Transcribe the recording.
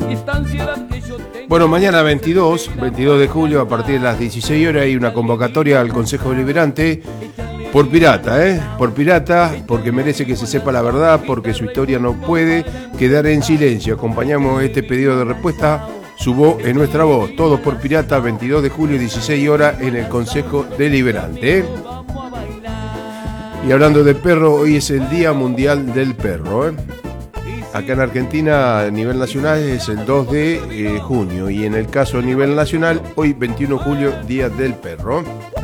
Bueno, mañana 22 de julio, a partir de las 16 horas, hay una convocatoria al Consejo Deliberante por pirata, por pirata, porque merece que se sepa la verdad, porque su historia no puede quedar en silencio. Acompañamos este pedido de respuesta, su voz en nuestra voz. Todos por pirata, 22 de julio, 16 horas, en el Consejo Deliberante. Y hablando de perro, hoy es el Día Mundial del Perro. Acá en Argentina, a nivel nacional, es el 2 de junio. Y en el caso a nivel nacional, hoy 21 de julio, Día del Perro.